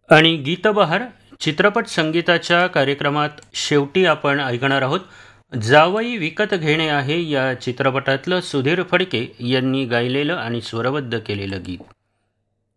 आणि गीतबहार चित्रपट संगीताच्या कार्यक्रमात शेवटी आपण ऐकणार आहोत जावई विकत घेणे आहे या चित्रपटातलं सुधीर फडके यांनी गायलेलं आणि स्वरबद्ध केलेलं गीत.